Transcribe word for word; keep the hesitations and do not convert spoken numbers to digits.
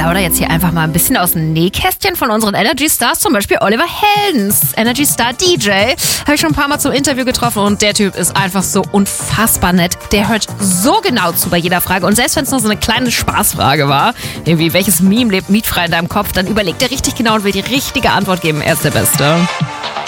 plaudere jetzt hier einfach mal ein bisschen aus dem Nähkästchen von unseren Energy Stars, zum Beispiel Oliver Heldens, Energy Star D J. Habe ich schon ein paar Mal zum Interview getroffen und der Typ ist einfach so unfassbar nett. Der hört so genau zu bei jeder Frage und selbst wenn es nur so eine kleine Spaßfrage war, irgendwie welches Meme lebt mietfrei in deinem Kopf, dann überlegt er richtig genau und will die richtige Antwort geben. Er ist der Beste.